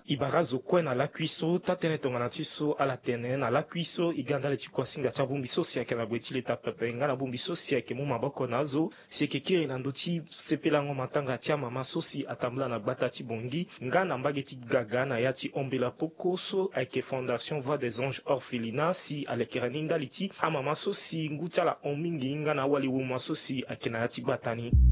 ibarazo kwe na la kuiso tatene tonga na tiso ala tene na la kuiso iganda le chikwasinga cha bumbi sosi yake na gwetile tapepe nga na bumbi sosi yake mu maboko nazo siekeke na ndoti sepelango matanga tia mama sosi atambla na bata chibongi nga na mbageti gaga na yati ombela pokoso ake fondation voix des anges orphelinat si alekereninda liti a mama sosi nguchala omingi nga na wali wuma sosi ake na yati batani